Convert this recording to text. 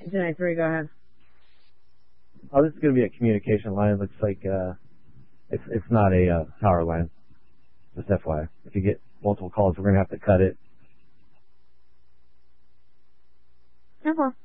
293, go ahead. Oh, this is going to be a communication line. It looks like it's not a power line. Just FYI. If you get multiple calls, we're going to have to cut it. Okay.